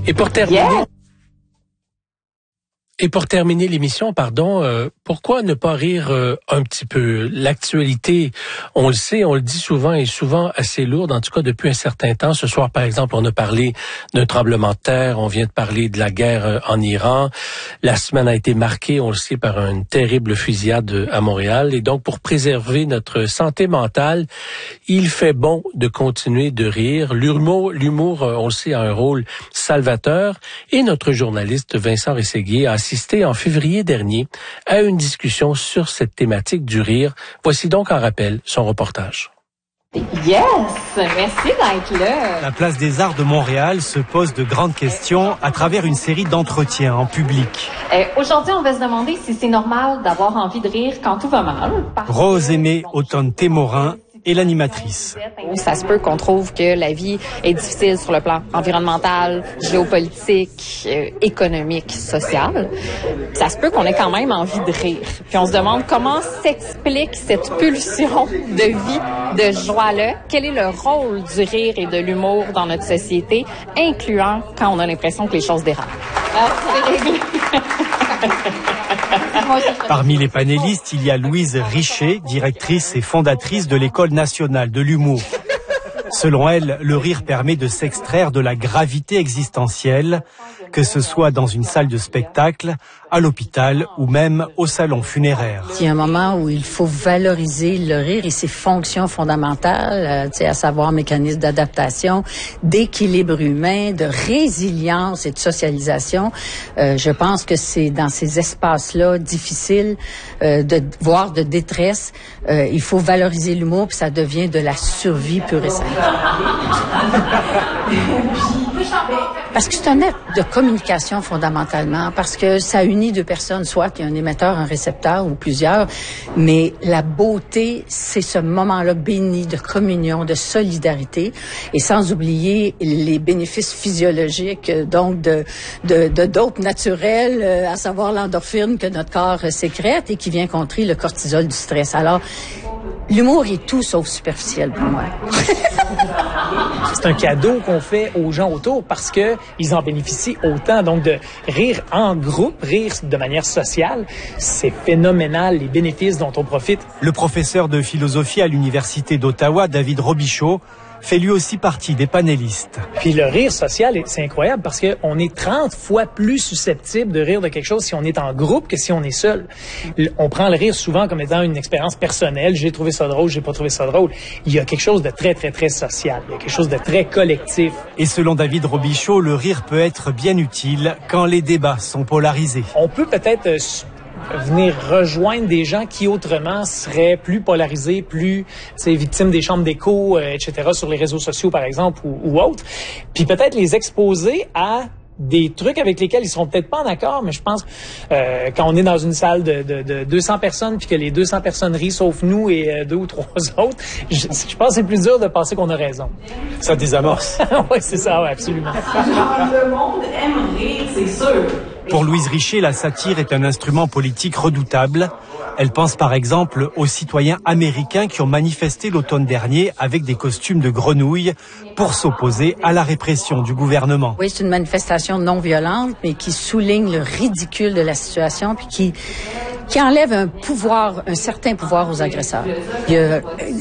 Et pour terminer l'émission, pourquoi ne pas rire un petit peu? L'actualité, on le sait, on le dit souvent, est souvent assez lourde, en tout cas depuis un certain temps. Ce soir, par exemple, on a parlé d'un tremblement de terre, on vient de parler de la guerre en Iran. La semaine a été marquée, on le sait, par une terrible fusillade à Montréal. Et donc, pour préserver notre santé mentale, il fait bon de continuer de rire. L'humour, on le sait, a un rôle salvateur. Et notre journaliste Vincent Rességuier a assisté en février dernier à une discussion sur cette thématique du rire. Voici donc en rappel son reportage. Yes! Merci d'être là. La place des Arts de Montréal se pose de grandes questions à travers une série d'entretiens en public. Aujourd'hui, on va se demander si c'est normal d'avoir envie de rire quand tout va mal. Rose Aimée Automne-Témorin est l'animatrice. Ça se peut qu'on trouve que la vie est difficile sur le plan environnemental, géopolitique, économique, social. Ça se peut qu'on ait quand même envie de rire. Puis on se demande comment s'explique cette pulsion de vie, de joie-là. Quel est le rôle du rire et de l'humour dans notre société, incluant quand on a l'impression que les choses dérapent. C'est réglé. Parmi les panélistes, il y a Louise Richer, directrice et fondatrice de l'École nationale de l'humour. Selon elle, le rire permet de s'extraire de la gravité existentielle, que ce soit dans une salle de spectacle, à l'hôpital ou même au salon funéraire. Il y a un moment où il faut valoriser le rire et ses fonctions fondamentales, à savoir mécanisme d'adaptation, d'équilibre humain, de résilience et de socialisation. Je pense que c'est dans ces espaces-là difficiles, voire de détresse, il faut valoriser l'humour puis ça devient de la survie pure et simple. Parce que c'est un acte de communication fondamentalement, parce que ça unit deux personnes, soit il y a un émetteur, un récepteur ou plusieurs, mais la beauté, c'est ce moment-là béni de communion, de solidarité, et sans oublier les bénéfices physiologiques, donc de dopes naturelles, à savoir l'endorphine que notre corps sécrète et qui vient contrer le cortisol du stress. Alors, l'humour est tout sauf superficiel pour moi. C'est un cadeau qu'on fait aux gens autour parce que ils en bénéficient autant. Donc, de rire en groupe, rire de manière sociale, c'est phénoménal, les bénéfices dont on profite. Le professeur de philosophie à l'Université d'Ottawa, David Robichaud, fait lui aussi partie des panélistes. Puis le rire social, c'est incroyable parce qu'on est 30 fois plus susceptible de rire de quelque chose si on est en groupe que si on est seul. On prend le rire souvent comme étant une expérience personnelle. J'ai trouvé ça drôle, j'ai pas trouvé ça drôle. Il y a quelque chose de très, très, très social. Il y a quelque chose de très collectif. Et selon David Robichaud, le rire peut être bien utile quand les débats sont polarisés. On peut peut-être venir rejoindre des gens qui autrement seraient plus polarisés, plus victimes des chambres d'écho, etc., sur les réseaux sociaux, par exemple, ou autres. Puis peut-être les exposer à des trucs avec lesquels ils seront peut-être pas en accord, mais je pense quand on est dans une salle de 200 personnes puis que les 200 personnes rient sauf nous et 2 ou 3 autres, je pense que c'est plus dur de penser qu'on a raison. Ça désamorce. Oui, c'est ça, ouais, absolument. Le monde aime rire, c'est sûr. Pour Louise Richer, la satire est un instrument politique redoutable. Elle pense par exemple aux citoyens américains qui ont manifesté l'automne dernier avec des costumes de grenouilles pour s'opposer à la répression du gouvernement. Oui, c'est une manifestation non violente, mais qui souligne le ridicule de la situation puis qui enlève un certain pouvoir aux agresseurs. Il y a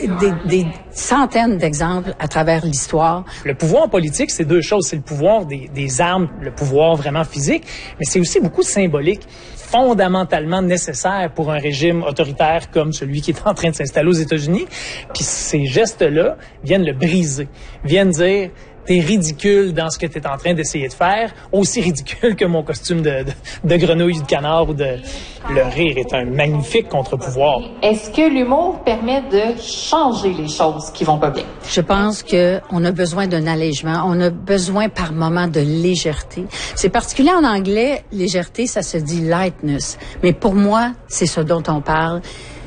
des centaines d'exemples à travers l'histoire. Le pouvoir politique, c'est deux choses. C'est le pouvoir des armes, le pouvoir vraiment physique, mais c'est aussi beaucoup symbolique, fondamentalement nécessaire pour un régime autoritaire comme celui qui est en train de s'installer aux États-Unis. Puis ces gestes-là viennent le briser, viennent dire t'es ridicule dans ce que t'es en train d'essayer de faire, aussi ridicule que mon costume de grenouille ou de canard ou de... Le rire est un magnifique contre-pouvoir. Est-ce que l'humour permet de changer les choses qui vont pas bien? Je pense qu'on a besoin d'un allègement. On a besoin par moments de légèreté. C'est particulier en anglais, légèreté, ça se dit lightness. Mais pour moi, c'est ce dont on parle.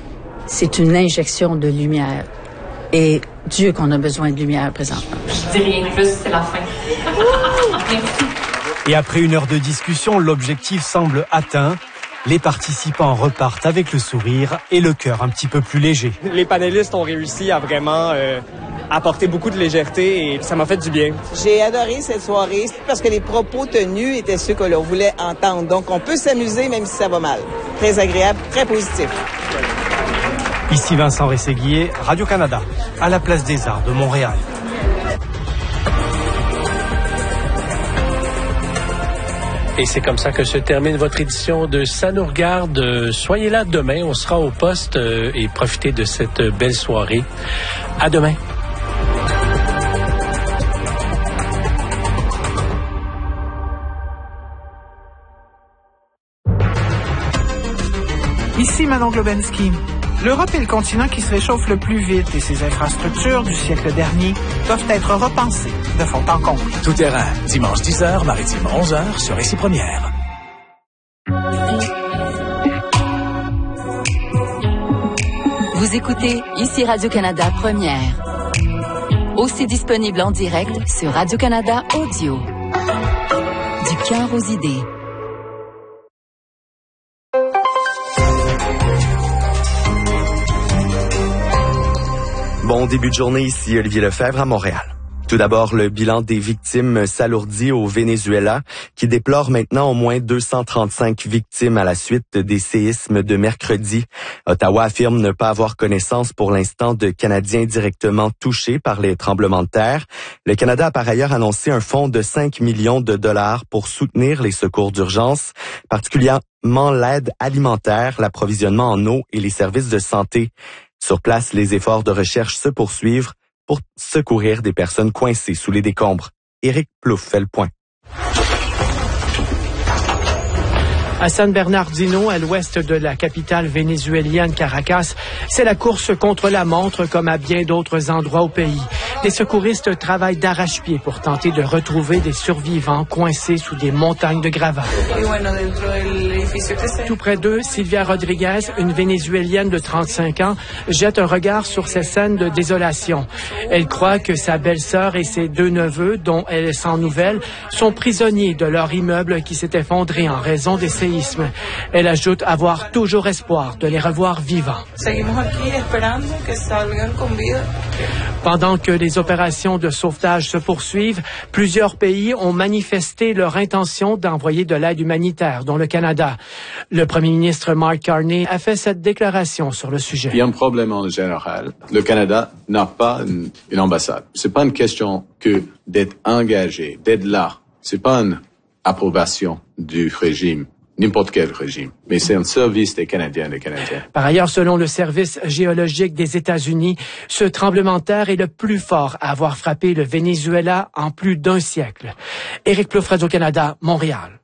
C'est une injection de lumière. Et Dieu qu'on a besoin de lumière présentement. Je dis rien de plus, c'est la fin. Merci. Et après une heure de discussion, l'objectif semble atteint. Les participants repartent avec le sourire et le cœur un petit peu plus léger. Les panélistes ont réussi à vraiment apporté beaucoup de légèreté et ça m'a fait du bien. J'ai adoré cette soirée parce que les propos tenus étaient ceux que l'on voulait entendre. Donc, on peut s'amuser même si ça va mal. Très agréable, très positif. Ici Vincent Rességuier, Radio-Canada, à la Place des Arts de Montréal. Et c'est comme ça que se termine votre édition de Ça nous regarde. Soyez là demain, on sera au poste et profitez de cette belle soirée. À demain. Ici Manon Globensky. L'Europe est le continent qui se réchauffe le plus vite et ses infrastructures du siècle dernier doivent être repensées de fond en comble. Tout terrain, dimanche 10h, maritime 11h sur Ici Première. Vous écoutez Ici Radio-Canada Première. Aussi disponible en direct sur Radio-Canada Audio. Du cœur aux idées. Bon début de journée, ici Olivier Lefebvre à Montréal. Tout d'abord, le bilan des victimes s'alourdit au Venezuela, qui déplore maintenant au moins 235 victimes à la suite des séismes de mercredi. Ottawa affirme ne pas avoir connaissance pour l'instant de Canadiens directement touchés par les tremblements de terre. Le Canada a par ailleurs annoncé un fonds de 5 millions de dollars pour soutenir les secours d'urgence, particulièrement l'aide alimentaire, l'approvisionnement en eau et les services de santé. Sur place, les efforts de recherche se poursuivent pour secourir des personnes coincées sous les décombres. Éric Plouffe fait le point. À San Bernardino, à l'ouest de la capitale vénézuélienne Caracas, c'est la course contre la montre comme à bien d'autres endroits au pays. Les secouristes travaillent d'arrache-pied pour tenter de retrouver des survivants coincés sous des montagnes de gravats. Tout près d'eux, Silvia Rodriguez, une Vénézuélienne de 35 ans, jette un regard sur ces scènes de désolation. Elle croit que sa belle-sœur et ses deux neveux, dont elle est sans nouvelles, sont prisonniers de leur immeuble qui s'est effondré en raison des séismes. Elle ajoute avoir toujours espoir de les revoir vivants. Pendant que les opérations de sauvetage se poursuivent, plusieurs pays ont manifesté leur intention d'envoyer de l'aide humanitaire, dont le Canada. Le premier ministre Mark Carney a fait cette déclaration sur le sujet. Il y a un problème en général. Le Canada n'a pas une ambassade. C'est pas une question que d'être engagé, d'être là. C'est pas une approbation du régime. N'importe quel régime. Mais c'est un service des Canadiens et des Canadiens. Par ailleurs, selon le Service géologique des États-Unis, ce tremblement de terre est le plus fort à avoir frappé le Venezuela en plus d'un siècle. Éric Plouffe, Radio-Canada, Montréal.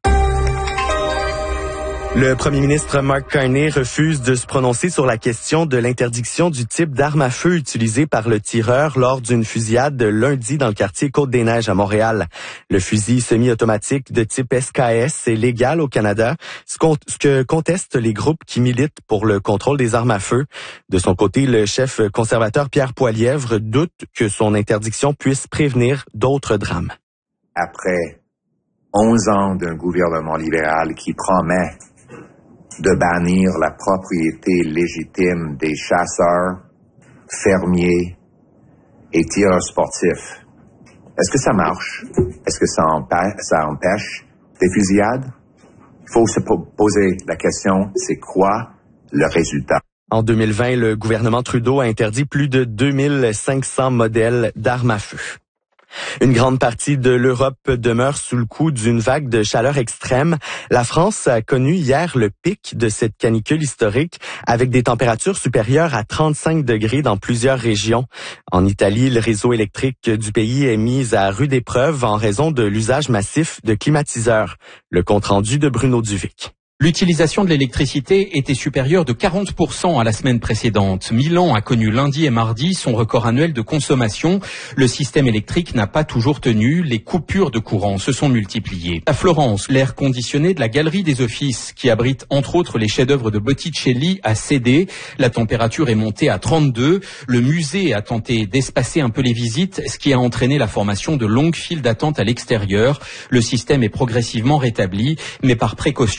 Le premier ministre Mark Carney refuse de se prononcer sur la question de l'interdiction du type d'arme à feu utilisée par le tireur lors d'une fusillade lundi dans le quartier Côte-des-Neiges à Montréal. Le fusil semi-automatique de type SKS est légal au Canada, ce que contestent les groupes qui militent pour le contrôle des armes à feu. De son côté, le chef conservateur Pierre Poilievre doute que son interdiction puisse prévenir d'autres drames. Après 11 ans d'un gouvernement libéral qui promet de bannir la propriété légitime des chasseurs, fermiers et tireurs sportifs. Est-ce que ça marche? Est-ce que ça empêche des fusillades? Il faut se poser la question, c'est quoi le résultat? En 2020, le gouvernement Trudeau a interdit plus de 2500 modèles d'armes à feu. Une grande partie de l'Europe demeure sous le coup d'une vague de chaleur extrême. La France a connu hier le pic de cette canicule historique avec des températures supérieures à 35 degrés dans plusieurs régions. En Italie, le réseau électrique du pays est mis à rude épreuve en raison de l'usage massif de climatiseurs. Le compte-rendu de Bruno Duvic. L'utilisation de l'électricité était supérieure de 40% à la semaine précédente. Milan a connu lundi et mardi son record annuel de consommation. Le système électrique n'a pas toujours tenu. Les coupures de courant se sont multipliées. À Florence, l'air conditionné de la Galerie des Offices, qui abrite entre autres les chefs-d'œuvre de Botticelli, a cédé. La température est montée à 32. Le musée a tenté d'espacer un peu les visites, ce qui a entraîné la formation de longues files d'attente à l'extérieur. Le système est progressivement rétabli, mais par précaution, les ventes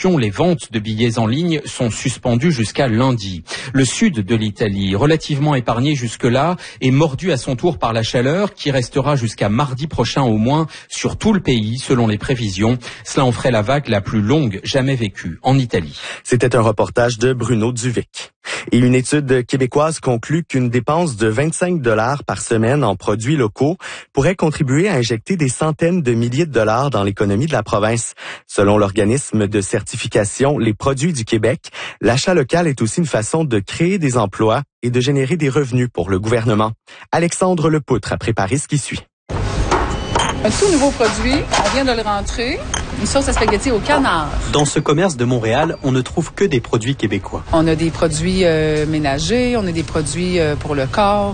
ventes de billets en ligne sont suspendues jusqu'à lundi. Le sud de l'Italie, relativement épargné jusque-là, est mordu à son tour par la chaleur qui restera jusqu'à mardi prochain au moins sur tout le pays, selon les prévisions. Cela en ferait la vague la plus longue jamais vécue en Italie. C'était un reportage de Bruno Duvic. Et une étude québécoise conclut qu'une dépense de 25 $ par semaine en produits locaux pourrait contribuer à injecter des centaines de milliers de dollars dans l'économie de la province. Selon l'organisme de certification Les Produits du Québec, l'achat local est aussi une façon de créer des emplois et de générer des revenus pour le gouvernement. Alexandre Lepoutre a préparé ce qui suit. Un tout nouveau produit, on vient de le rentrer, une sauce à spaghetti au canard. Dans ce commerce de Montréal, on ne trouve que des produits québécois. On a des produits ménagers, on a des produits pour le corps.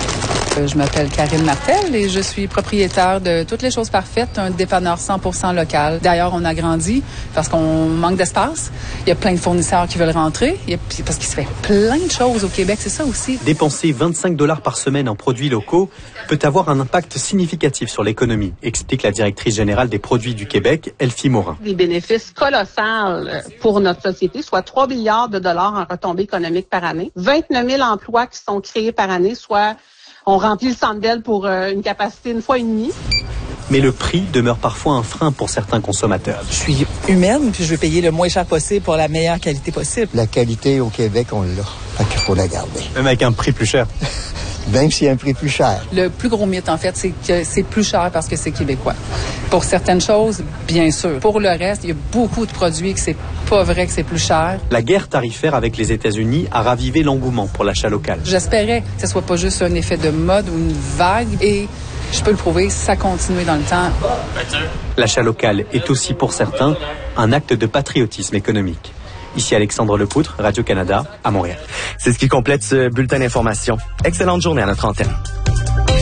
Je m'appelle Karine Martel et je suis propriétaire de Toutes les choses parfaites, un dépanneur 100% local. D'ailleurs, on a grandi parce qu'on manque d'espace. Il y a plein de fournisseurs qui veulent rentrer parce qu'il se fait plein de choses au Québec, c'est ça aussi. Dépenser 25 $ par semaine en produits locaux peut avoir un impact significatif sur l'économie, explique la directrice générale des produits du Québec, Elfie Morin. Des bénéfices colossaux pour notre société, soit 3 milliards de dollars en retombées économiques par année, 29 000 emplois qui sont créés par année, soit on remplit le Centre Bell pour une capacité une fois et demie. Mais le prix demeure parfois un frein pour certains consommateurs. Je suis humaine, puis je veux payer le moins cher possible pour la meilleure qualité possible. La qualité au Québec, on l'a. Fait qu'il faut la garder. Même avec un prix plus cher. Même s'il y a un prix plus cher. Le plus gros mythe, en fait, c'est que c'est plus cher parce que c'est québécois. Pour certaines choses, bien sûr. Pour le reste, il y a beaucoup de produits que c'est pas vrai que c'est plus cher. La guerre tarifaire avec les États-Unis a ravivé l'engouement pour l'achat local. J'espérais que ce soit pas juste un effet de mode ou une vague et je peux le prouver, ça continue dans le temps. L'achat local est aussi pour certains un acte de patriotisme économique. Ici Alexandre Lepoutre, Radio-Canada, à Montréal. C'est ce qui complète ce bulletin d'information. Excellente journée à notre antenne.